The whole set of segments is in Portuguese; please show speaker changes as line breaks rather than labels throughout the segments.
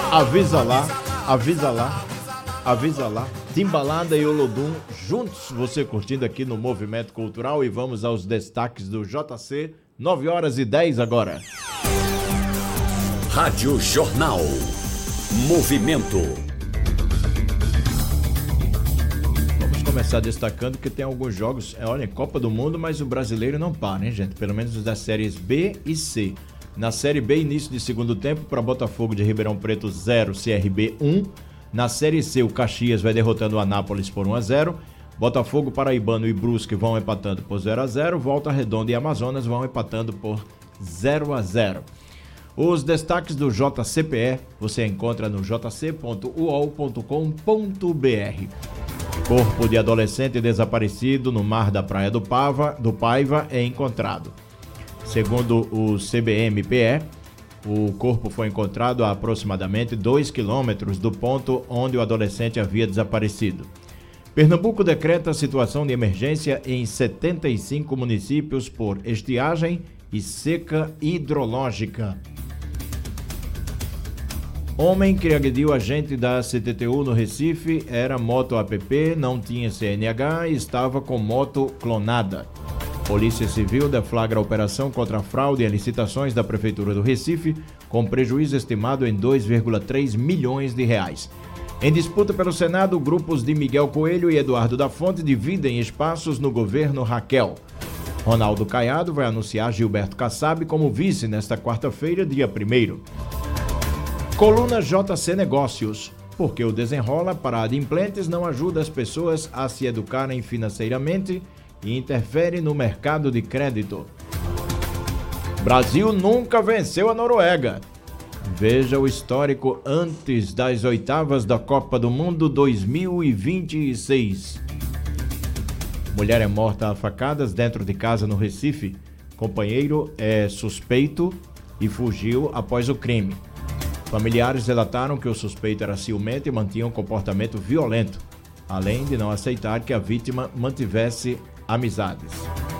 Avisa lá, avisa lá, avisa lá. Timbalada e Olodum juntos, você curtindo aqui no Movimento Cultural, e vamos aos destaques do JC, 9h10 agora.
Rádio Jornal. Movimento.
Vamos começar destacando que tem alguns jogos, olha, Copa do Mundo, mas o brasileiro não para, hein, gente? Pelo menos os das séries B e C. Na Série B, início de segundo tempo, para Botafogo de Ribeirão Preto 0, CRB 1. Na Série C, o Caxias vai derrotando o Anápolis por 1-0. Botafogo, Paraibano e Brusque vão empatando por 0-0. Volta Redonda e Amazonas vão empatando por 0-0. Os destaques do JCPE você encontra no jc.uol.com.br. Corpo de adolescente desaparecido no mar da Praia do Paiva é encontrado. Segundo o CBMPE, o corpo foi encontrado a aproximadamente 2 quilômetros do ponto onde o adolescente havia desaparecido. Pernambuco decreta situação de emergência em 75 municípios por estiagem e seca hidrológica. Homem que agrediu agente da CTTU no Recife era moto app, não tinha CNH e estava com moto clonada. Polícia Civil deflagra a operação contra a fraude em licitações da Prefeitura do Recife, com prejuízo estimado em 2,3 milhões de reais. Em disputa pelo Senado, grupos de Miguel Coelho e Eduardo da Fonte dividem espaços no governo Raquel. Ronaldo Caiado vai anunciar Gilberto Kassab como vice nesta quarta-feira, dia 1º. Coluna JC Negócios, porque o desenrola para adimplentes não ajuda as pessoas a se educarem financeiramente e interfere no mercado de crédito. Brasil nunca venceu a Noruega. Veja o histórico antes das oitavas da Copa do Mundo 2026. Mulher é morta a facadas dentro de casa no Recife. Companheiro é suspeito e fugiu após o crime. Familiares relataram que o suspeito era ciumento e mantinha um comportamento violento, além de não aceitar que a vítima mantivesse amizades.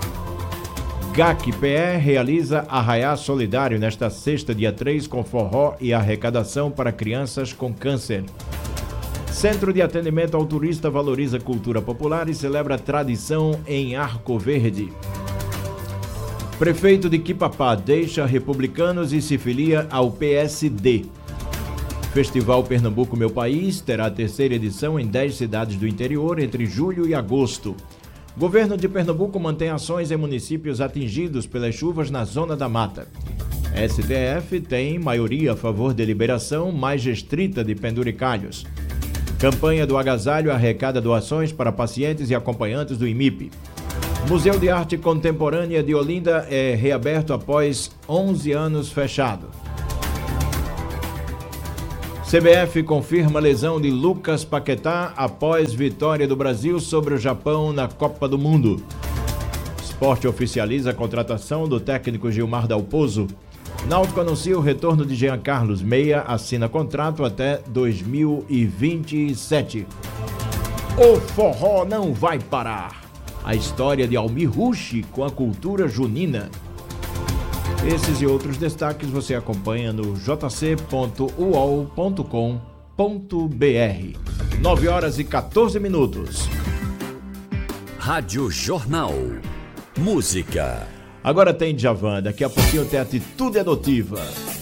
GAC-PE realiza Arraiá Solidário nesta sexta, dia 3, com forró e arrecadação para crianças com câncer. Centro de Atendimento ao Turista valoriza cultura popular e celebra tradição em Arco Verde. Prefeito de Quipapá deixa republicanos e se filia ao PSD. Festival Pernambuco Meu País terá a terceira edição em 10 cidades do interior entre julho e agosto. Governo de Pernambuco mantém ações em municípios atingidos pelas chuvas na Zona da Mata. STF tem maioria a favor de liberação mais restrita de penduricalhos. Campanha do agasalho arrecada doações para pacientes e acompanhantes do IMIP. Museu de Arte Contemporânea de Olinda é reaberto após 11 anos fechado. CBF confirma a lesão de Lucas Paquetá após vitória do Brasil sobre o Japão na Copa do Mundo. Sport oficializa a contratação do técnico Gilmar Dalpozo. Náutico anuncia o retorno de Jean Carlos Meia, assina contrato até 2027. O forró não vai parar. A história de Almir Rushi com a cultura junina. Esses e outros destaques você acompanha no jc.uol.com.br. 9h14.
Rádio Jornal. Música.
Agora tem Djavan, daqui a pouquinho tem Atitude Adotiva.